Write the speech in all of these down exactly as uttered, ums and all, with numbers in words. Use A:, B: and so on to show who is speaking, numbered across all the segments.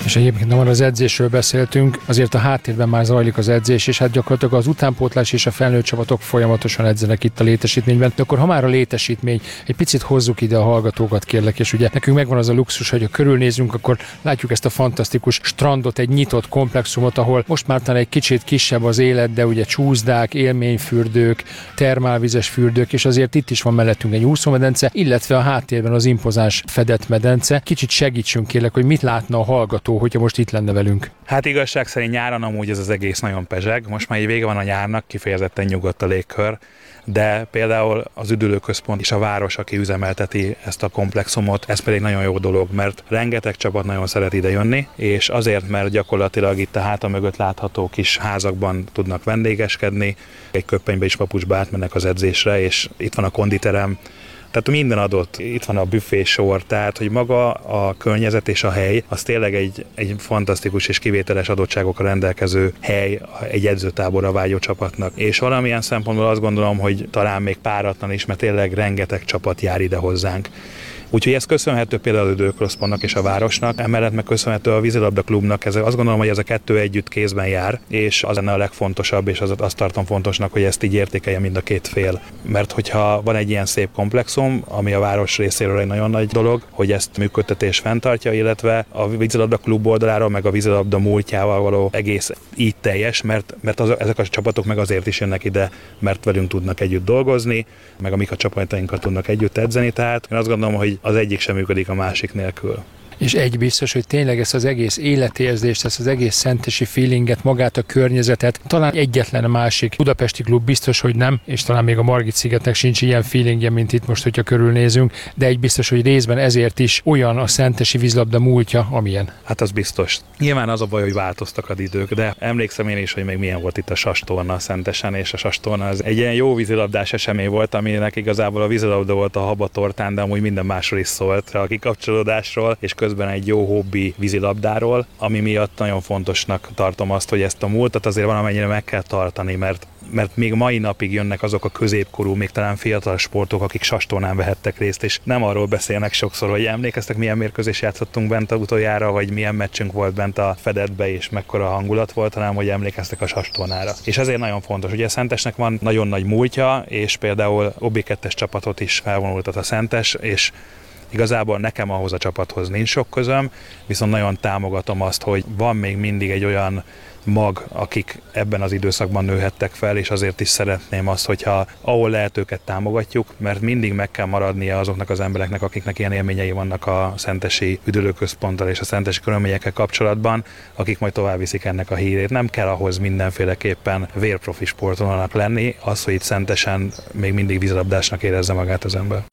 A: És egyébként, ha az edzésről beszéltünk, azért a háttérben már zajlik az edzés, és hát gyakorlatilag az utánpótlás és a felnőtt csapatok folyamatosan edzenek itt a létesítményben. De akkor ha már a létesítmény, egy picit hozzuk ide a hallgatókat, kérlek, és ugye nekünk megvan az a luxus, hogy ha körülnézünk, akkor látjuk ezt a fantasztikus strandot, egy nyitott komplexumot, ahol most már talán egy kicsit kisebb az élet, de ugye csúszdák, élményfürdők, termálvizes fürdők, és azért itt is van mellettünk egy úszómedence, illetve a háttérben az impozáns fedett medence. Kicsit segítsünk, kérlek, hogy mit látna a hallgató, hogyha most itt lenne velünk.
B: Hát igazság szerint nyáron amúgy ez az egész nagyon pezseg. Most már így vége van a nyárnak, kifejezetten nyugodt a légkör, de például az üdülőközpont és a város, aki üzemelteti ezt a komplexumot, ez pedig nagyon jó dolog, mert rengeteg csapat nagyon szeret ide jönni, és azért, mert gyakorlatilag itt a háta mögött látható kis házakban tudnak vendégeskedni, egy köppenybe is papucsba átmennek az edzésre, és itt van a konditerem, tehát minden adott, itt van a büfésor, tehát hogy maga a környezet és a hely, az tényleg egy, egy fantasztikus és kivételes adottságokkal rendelkező hely egy edzőtáborra vágyó csapatnak. És valamilyen szempontból azt gondolom, hogy talán még páratlan is, mert tényleg rengeteg csapat jár ide hozzánk. Úgyhogy ez köszönhető például az üdülőközpontnak és a városnak, emellett meg köszönhető a vízilabda klubnak, ez, azt gondolom, hogy ez a kettő együtt kézben jár, és az lenne a legfontosabb, és az, azt tartom fontosnak, hogy ezt így értékelje mind a két fél. Mert hogyha van egy ilyen szép komplexum, ami a város részéről egy nagyon nagy dolog, hogy ezt működtetés fenntartja, illetve a vízilabda klub oldaláról, meg a vízilabda múltjával való egész így teljes, mert, mert az, ezek a csapatok meg azért is jönnek ide, mert velünk tudnak együtt dolgozni, meg a mi a csapatainkat tudnak együtt edzeni, tehát én azt gondolom, hogy az egyik sem működik a másik nélkül.
A: És egy biztos, hogy tényleg ezt az egész életérzést, ezt az egész szentesi feelinget, magát a környezetet, talán egyetlen a másik budapesti klub biztos, hogy nem, és talán még a Margit-szigetnek sincs ilyen feelingje, mint itt most, hogyha körülnézünk, de egy biztos, hogy részben ezért is olyan a szentesi vízilabda múltja, amilyen.
B: Hát az biztos. Nyilván az a baj, hogy változtak az idők, de emlékszem én is, hogy még milyen volt itt a sastorna Szentesen, és a sastorna az egy ilyen jó vízilabdás esemény volt, aminek igazából a vízilabda volt a habatortán, de amúgy minden másról is szólt, a kikapcsolódásról, és közben egy jó hobbi vízilabdáról, ami miatt nagyon fontosnak tartom azt, hogy ezt a múltat azért valamennyire meg kell tartani, mert mert még mai napig jönnek azok a középkorú, még talán fiatal sportok, akik sastornán vehettek részt, és nem arról beszélnek sokszor, hogy emlékeztek, milyen mérkőzés játszottunk bent a utoljára, vagy milyen meccsünk volt bent a fedetbe, és mekkora hangulat volt, hanem hogy emlékeztek a sastornára. És ezért nagyon fontos, ugye a Szentesnek van nagyon nagy múltja, és például o bé kettes csapatot is felvonultat a Szentes, és igazából nekem ahhoz a csapathoz nincs sok közöm, viszont nagyon támogatom azt, hogy van még mindig egy olyan mag, akik ebben az időszakban nőhettek fel, és azért is szeretném azt, hogyha ahol lehet őket támogatjuk, mert mindig meg kell maradnia azoknak az embereknek, akiknek ilyen élményei vannak a szentesi üdülőközponttal és a szentesi körülményekkel kapcsolatban, akik majd tovább viszik ennek a hírét. Nem kell ahhoz mindenféleképpen vérprofi sportolónak lenni, az, hogy itt Szentesen még mindig vízilabdásnak érezze magát az ember.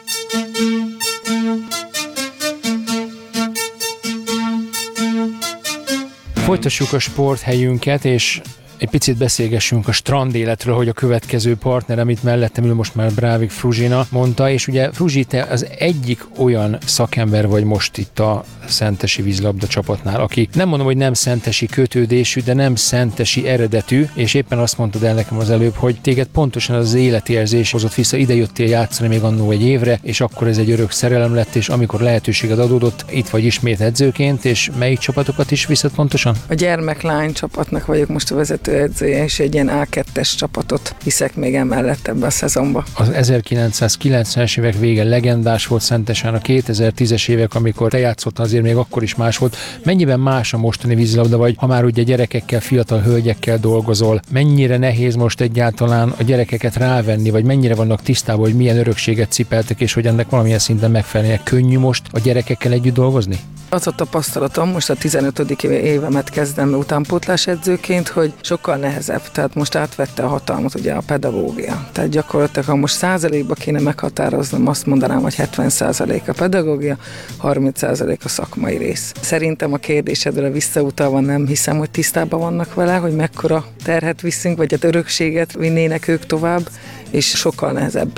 A: Folytassuk a sporthelyünket, és egy picit beszélgessünk a strandéletről, hogy a következő partner, amit mellettem ül, most már Brávik Fruzsina mondta, és ugye Fruzsi, te az egyik olyan szakember vagy most itt a szentesi vízilabda csapatnál, aki nem mondom, hogy nem szentesi kötődésű, de nem szentesi eredetű, és éppen azt mondtad el nekem az előbb, hogy téged pontosan az életérzés hozott vissza, ide jöttél játszani még annó egy évre, és akkor ez egy örök szerelem lett, és amikor lehetőséged adódott, itt vagy ismét edzőként, és melyik csapatokat is viszed pontosan?
C: A gyermeklány csapatnak vagyok most a vezetőedzője, és egy ilyen á kettes csapatot viszek még emellett ebbe a szezonba.
A: Az ezerkilencszázkilencvenes évek vége legendás volt Szentesen, a kétezer-tízes évek, amikor te játszottál, azért még akkor is más volt. Mennyiben más a mostani vízilabda, vagy ha már ugye gyerekekkel, fiatal hölgyekkel dolgozol, mennyire nehéz most egyáltalán a gyerekeket rávenni, vagy mennyire vannak tisztában, hogy milyen örökséget cipeltek, és hogy ennek valamilyen szinten megfelelnie? Könnyű most a gyerekekkel együtt dolgozni?
C: Az a tapasztalatom, most a tizenötödik évemet kezdem utánpótlás edzőként, hogy sokkal nehezebb, tehát most átvette a hatalmat ugye a pedagógia. Tehát gyakorlatilag, ha most százalékba kéne meghatároznom, azt mondanám, hogy hetven százalék a pedagógia, harminc százalék a szakmai rész. Szerintem a kérdésedre visszautalva nem hiszem, hogy tisztában vannak vele, hogy mekkora terhet viszünk, vagy hát örökséget vinnének ők tovább, és sokkal nehezebb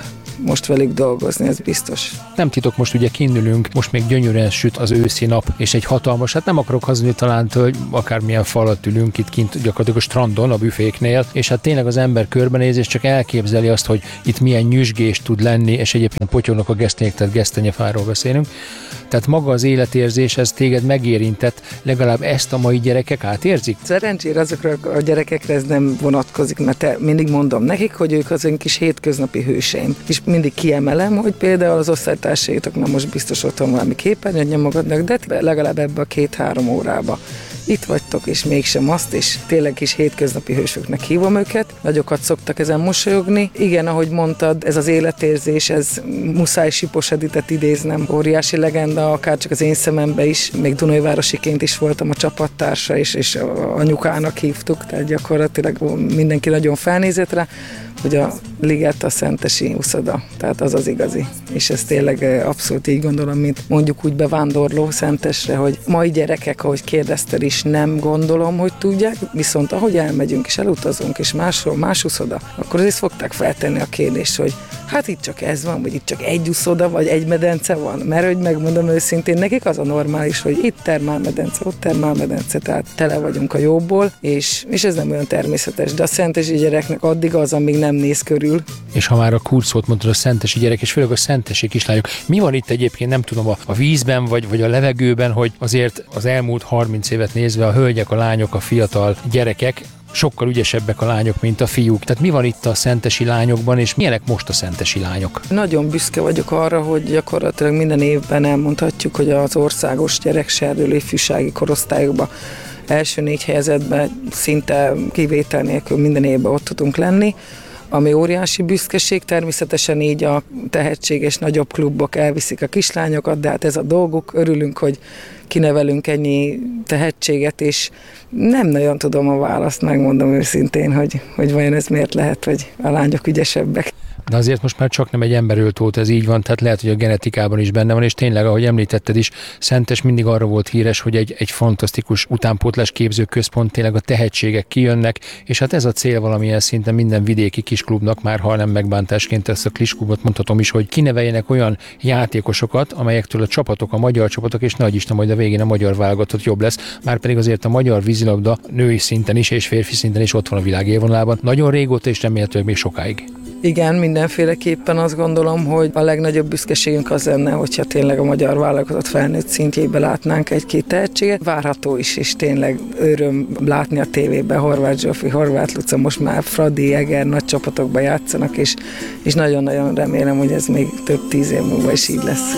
C: most velük dolgozni, ez biztos.
A: Nem titok, most ugye kinnülünk, most még gyönyörűen süt az őszi nap, és egy hatalmas, hát nem akarok hazudni talán, hogy akármilyen falat ülünk itt kint gyakorlatilag a strandon, a büféknél, és hát tényleg az ember körbenéz, és csak elképzeli azt, hogy itt milyen nyüzsgés tud lenni, és egyébként potyognak a gesztenyék, tehát gesztenyefáról beszélünk. Tehát maga az életérzés, ez téged megérintett, legalább ezt a mai gyerekek átérzik?
C: Szerencsére azokra a gyerekekre ez nem vonatkozik, mert mindig mondom nekik, hogy ők az ön kis hétköznapi hőseim. És mindig kiemelem, hogy például az osztálytársaitok már most biztos otthon valami képernyőt nyomogatnak, de legalább ebbe a két-három órába itt vagytok, és mégsem azt, és tényleg is hétköznapi hősöknek hívom őket. Nagyokat szoktak ezen mosolyogni. Igen, ahogy mondtad, ez az életérzés, ez Muszáj Sipos Editet idéznem, óriási legenda, akár csak az én szemembe is. Még Dunajvárosiként is voltam a csapattársa, és, és anyukának hívtuk, tehát gyakorlatilag mindenki nagyon felnézett rá, hogy a Liget a szentesi uszoda, tehát az az igazi. És ez tényleg abszolút így gondolom, mint mondjuk úgy bevándorló Szentesre, hogy mai gyerekek, ahogy kérdezted is, nem gondolom, hogy tudják, viszont ahogy elmegyünk és elutazunk, és másról más uszoda, akkor azért szokták feltenni a kérdést, hogy hát itt csak ez van, vagy itt csak egy uszoda, vagy egy medence van, mert hogy megmondom őszintén, nekik az a normális, hogy itt termálmedence, ott termálmedence, tehát tele vagyunk a jóból, és, és ez nem olyan természetes, de a szentesi gyereknek addig az, amíg nem néz körül.
A: És ha már a kulcsszót mondtad, a szentesi gyerek, és főleg a szentesi kislányok. Mi van itt egyébként, nem tudom, a, a vízben, vagy, vagy a levegőben, hogy azért az elmúlt harminc évet nézve a hölgyek, a lányok, a fiatal gyerekek sokkal ügyesebbek a lányok, mint a fiúk. Tehát mi van itt a szentesi lányokban, és milyenek most a szentesi lányok?
C: Nagyon büszke vagyok arra, hogy gyakorlatilag minden évben elmondhatjuk, hogy az országos gyerekserdülő ifjúsági korosztályokban első négy helyezetben szinte kivétel nélkül minden évben ott tudunk lenni, ami óriási büszkeség, természetesen így a tehetséges nagyobb klubok elviszik a kislányokat, de hát ez a dolguk, örülünk, hogy kinevelünk ennyi tehetséget, és nem nagyon tudom a választ, megmondom őszintén, hogy, hogy vajon ez miért lehet, hogy a lányok ügyesebbek.
A: De azért most már csak nem egy emberöltó, ez így van, tehát lehet, hogy a genetikában is benne van, és tényleg, ahogy említetted is, Szentes mindig arra volt híres, hogy egy, egy fantasztikus utánpótlás képző központ, tényleg a tehetségek kijönnek, és hát ez a cél valamilyen szinten minden vidéki kisklubnak, már ha nem megbántásként ezt a kisklubot mondhatom is, hogy kineveljenek olyan játékosokat, amelyektől a csapatok, a magyar csapatok, és nagy Isten, majd a végén a magyar válogatott jobb lesz, már pedig azért a magyar vízilabda női szinten is, és férfi szinten is ott van a világ élvonalában. Nagyon régóta, és remélhetőleg még sokáig.
C: Igen, mindenféleképpen azt gondolom, hogy a legnagyobb büszkeségünk az lenne, hogyha tényleg a magyar válogatott felnőtt szintjébe látnánk egy-két tehetséget. Várható is, és tényleg öröm látni a tévében Horváth Zsófi, Horváth Luca, most már Fradi, Eger nagy csapatokban játszanak, és, és nagyon-nagyon remélem, hogy ez még több tíz év múlva is így lesz.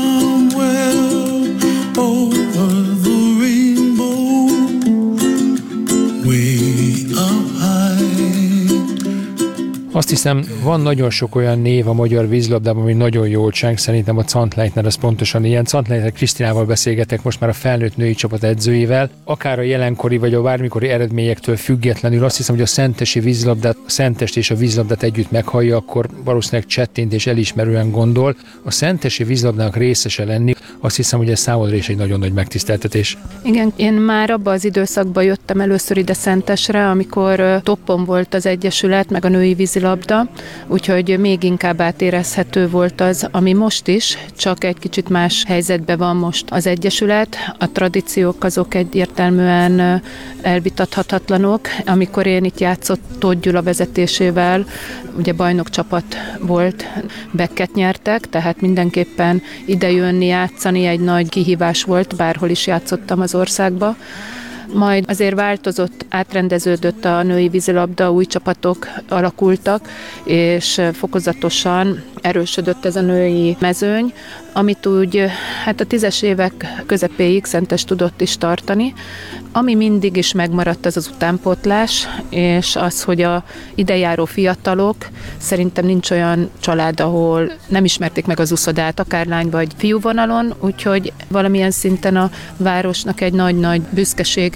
A: Azt hiszem, van nagyon sok olyan név a magyar vízilabdában, ami nagyon jól cseng. Szerintem a Cantleitner az pontosan ilyen. Cantleitner Krisztinával beszélgetek most már a felnőtt női csapat edzőjével. Akár a jelenkori vagy a bármikori eredményektől függetlenül azt hiszem, hogy a szentesi vízilabdát, a Szentest és a vízilabdát együtt meghallja, akkor valószínűleg csettint és elismerően gondol. A szentesi vízilabdának részese lenni, azt hiszem, hogy ez számodra is egy nagyon nagy megtiszteltetés.
D: Igen, én már abban az időszakban jöttem először ide Szentesre, amikor toppon volt az egyesület, meg a női vízilabda, úgyhogy még inkább átérezhető volt az, ami most is, csak egy kicsit más helyzetben van most az egyesület. A tradíciók azok egyértelműen elvitathatatlanok. Amikor én itt játszott Tóth Gyula vezetésével, ugye bajnokcsapat volt, Becket nyertek, tehát mindenképpen idejönni, játszani egy nagy kihívás volt, bárhol is játszottam az országba. Majd azért változott, átrendeződött a női vízilabda, új csapatok alakultak, és fokozatosan erősödött ez a női mezőny, amit úgy hát a tízes évek közepéig Szentes tudott is tartani. Ami mindig is megmaradt, az az utánpótlás, és az, hogy a idejáró fiatalok, szerintem nincs olyan család, ahol nem ismerték meg az uszodát, akár lány vagy fiú vonalon, úgyhogy valamilyen szinten a városnak egy nagy-nagy büszkesége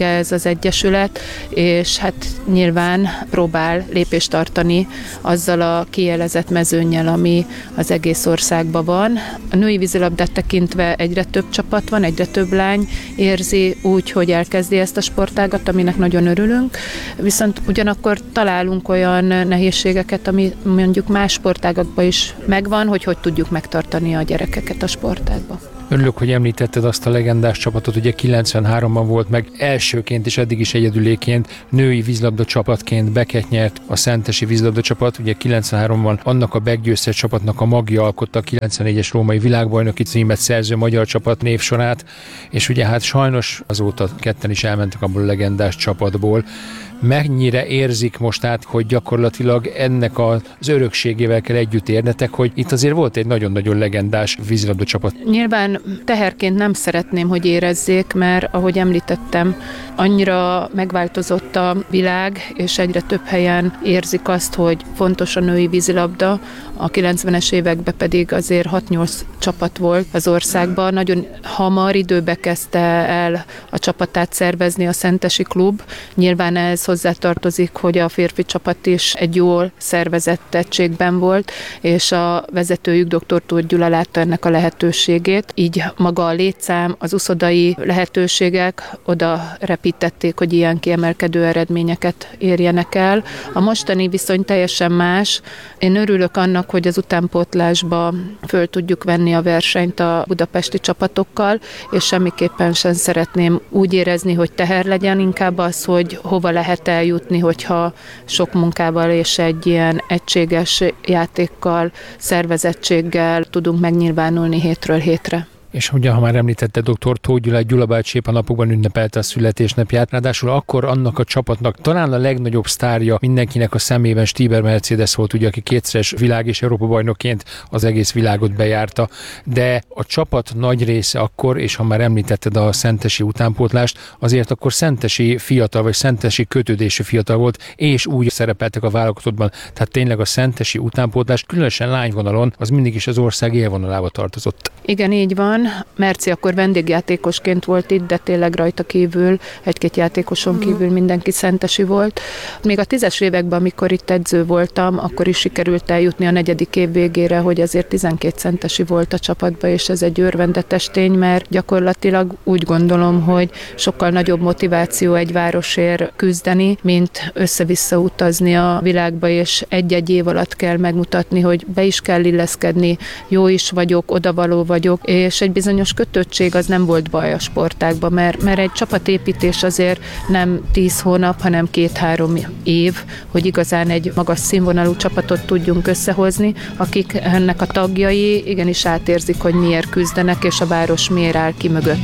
D: szövetsége ez az egyesület, és hát nyilván próbál lépést tartani azzal a kielezett mezőnnyel, ami az egész országban van. A női vízilabdát tekintve egyre több csapat van, egyre több lány érzi úgy, hogy elkezdi ezt a sportágat, aminek nagyon örülünk, viszont ugyanakkor találunk olyan nehézségeket, ami mondjuk más sportágakban is megvan, hogy hogy tudjuk megtartani a gyerekeket a sportágban.
A: Örülök, hogy említetted azt a legendás csapatot, ugye kilencvenháromban volt meg elsőként és eddig is egyedüléként női vízilabda csapatként Beket nyert a szentesi vízilabda csapat, ugye kilencvenháromban annak a meggyőztes csapatnak a magja alkotta a kilencvennégyes római világbajnoki címet szerző magyar csapat névsorát, és ugye hát sajnos azóta ketten is elmentek abból a legendás csapatból. Mennyire érzik most át, hogy gyakorlatilag ennek az örökségével kell együtt érnetek, hogy itt azért volt egy nagyon-nagyon legendás vízilabda csapat?
D: Nyilván teherként nem szeretném, hogy érezzék, mert ahogy említettem, annyira megváltozott a világ, és egyre több helyen érzik azt, hogy fontos a női vízilabda. A kilencvenes években pedig azért hat-nyolc csapat volt az országban. Nagyon hamar időbe kezdte el a csapatát szervezni a szentesi klub. Nyilván ez hozzátartozik, hogy a férfi csapat is egy jól szervezett egységben volt, és a vezetőjük dr. Tóth Gyula látta ennek a lehetőségét. Így maga a létszám, az uszodai lehetőségek oda repítették, hogy ilyen kiemelkedő eredményeket érjenek el. A mostani viszony teljesen más. Én örülök annak, hogy az utánpótlásba föl tudjuk venni a versenyt a budapesti csapatokkal, és semmiképpen sem szeretném úgy érezni, hogy teher legyen, inkább az, hogy hova lehet eljutni, hogyha sok munkával és egy ilyen egységes játékkal, szervezettséggel tudunk megnyilvánulni hétről hétre.
A: És ugye, ha már említette doktor Tóth Gyula, Gyula bácsi épp a napokban ünnepelte a születésnapját, ráadásul akkor annak a csapatnak talán a legnagyobb sztárja mindenkinek a szemében Stieber Mercedes volt, ugye, aki kétszeres világ- és Európa-bajnokként az egész világot bejárta, de a csapat nagy része akkor, és ha már említetted a szentesi utánpótlást, azért akkor szentesi fiatal, vagy szentesi kötődésű fiatal volt, és úgy szerepeltek a válogatottban, tehát tényleg a szentesi utánpótlás, különösen lányvonalon, az mindig is az ország élvonalába tartozott.
D: Igen, így van. Merci akkor vendégjátékosként volt itt, de tényleg rajta kívül, egy-két játékoson kívül mindenki szentesi volt. Még a tízes években, amikor itt edző voltam, akkor is sikerült eljutni a negyedik év végére, hogy azért tizenkét szentesi volt a csapatban, és ez egy örvendetes tény, mert gyakorlatilag úgy gondolom, hogy sokkal nagyobb motiváció egy városért küzdeni, mint össze-vissza utazni a világba, és egy-egy év alatt kell megmutatni, hogy be is kell illeszkedni, jó is vagyok, odavaló vagyok, és egy bizonyos kötöttség az nem volt baj a sportágban, mert, mert egy csapatépítés azért nem tíz hónap, hanem két-három év, hogy igazán egy magas színvonalú csapatot tudjunk összehozni, akik ennek a tagjai igenis átérzik, hogy miért küzdenek, és a város miért áll ki mögött.